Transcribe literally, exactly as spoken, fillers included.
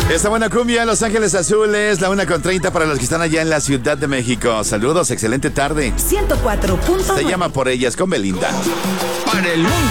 Esta buena cumbia, Los Ángeles Azules, la una con treinta para los que están allá en la Ciudad de México. Saludos, excelente tarde. ciento cuatro punto nueve. Se llama Por Ellas con Belinda. Para el mundo.